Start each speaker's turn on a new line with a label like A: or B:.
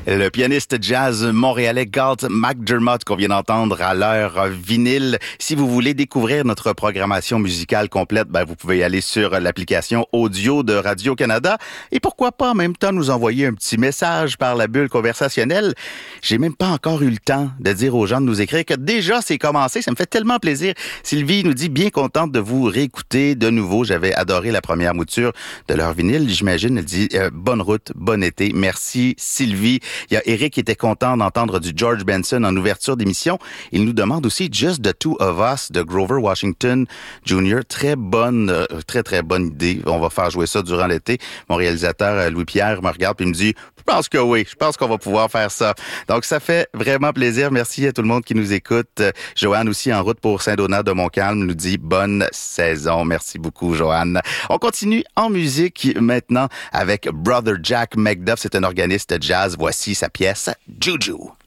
A: Le pianiste jazz montréalais Galt McDermott qu'on vient d'entendre à l'heure vinyle. Si vous voulez découvrir notre programmation musicale complète, vous pouvez aller sur l'application audio de Radio-Canada et pourquoi pas en même temps nous envoyer un petit message par la bulle conversationnelle. J'ai même pas encore eu le temps de dire aux gens de nous écrire que déjà c'est commencé. Ça me fait tellement plaisir. Sylvie nous dit bien contente de vous réécouter de nouveau. J'avais adoré la première mouture de leur vinyle. J'imagine, elle dit bonne route, bon été. Merci Sylvie. Il y a Eric qui était content d'entendre du George Benson en ouverture d'émission. Il nous demande aussi Just the Two of Us de Grover Washington Jr. Très bonne idée. On va faire jouer ça durant l'été. Mon réalisateur Louis-Pierre me regarde et me dit je pense que oui, je pense qu'on va pouvoir faire ça. Donc ça fait vraiment plaisir. Merci à tout le monde qui nous écoute. Joanne aussi en route pour Saint-Donat de Montcalm nous dit bonne saison. Merci beaucoup Joanne. On continue en musique maintenant avec Brother Jack McDuff. C'est un organiste jazz. Voici sa pièce Juju.